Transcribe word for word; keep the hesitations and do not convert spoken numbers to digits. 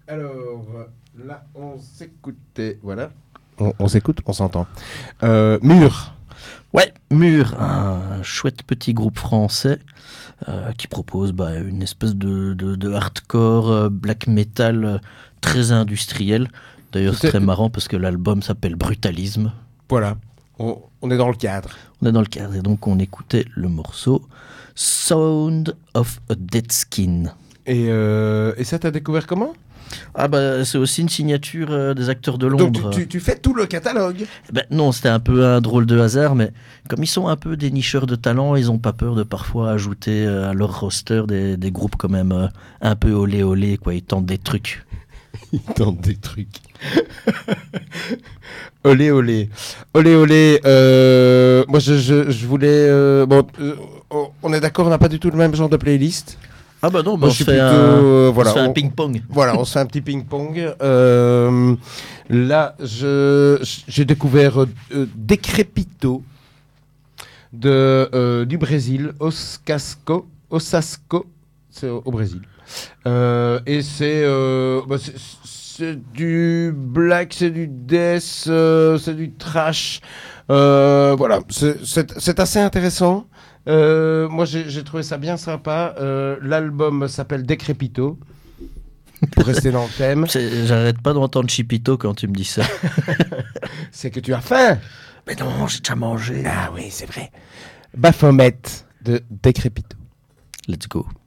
Alors, là, on s'écoutait. Voilà. On, on s'écoute, on s'entend. Euh, Mur. Ouais, Mur, un chouette petit groupe français euh, qui propose bah, une espèce de, de, de hardcore, euh, black metal euh, très industriel. D'ailleurs, c'est C'était- très marrant parce que l'album s'appelle Brutalisme. Voilà. On, on est dans le cadre. On est dans le cadre et donc on écoutait le morceau Sound of a Dead Skin. Et, euh, et ça, t'as découvert comment? Ah bah c'est aussi une signature euh, des acteurs de Donc, Londres. tu, tu, tu fais tout le catalogue. Ben, non, c'était un peu un drôle de hasard, mais comme ils sont un peu des nicheurs de talent, ils ont pas peur de parfois ajouter euh, à leur roster des, des groupes quand même euh, un peu olé olé, quoi. Ils tentent des trucs. Ils tentent des trucs. Olé, olé. Olé, olé. Euh, moi, je, je, je voulais... euh, bon, euh, on- on est d'accord, on n'a pas du tout le même genre de playlist. Ah bah non, Moi, on je se suis fait plutôt, un, euh, on voilà, se fait un on- ping-pong. Voilà, on se fait un petit ping-pong. Euh, là, je, j'ai découvert euh, Decrépito de, euh, du Brésil, Osasco, Osasco, c'est au, au Brésil. Euh, et c'est, euh, bah, c'est, c'est du black, c'est du death, euh, c'est du trash. Euh, voilà, c'est, c'est, c'est assez intéressant. Euh, moi, j'ai, j'ai trouvé ça bien sympa. Euh, l'album s'appelle Decrépito. Pour rester dans le thème. C'est- J'arrête pas d'entendre Chipito quand tu me dis ça. C'est que tu as faim. Mais non, j'ai déjà mangé. Ah oui, c'est vrai. Baphomet de Decrépito. Let's go.